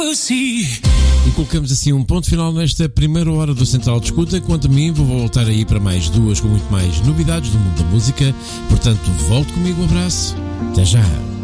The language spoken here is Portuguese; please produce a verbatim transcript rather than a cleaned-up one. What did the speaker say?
E colocamos assim um ponto final nesta primeira hora do Central de Escuta. Quanto a mim, vou voltar aí para mais duas com muito mais novidades do mundo da música. Portanto, volte comigo, um abraço. Até já.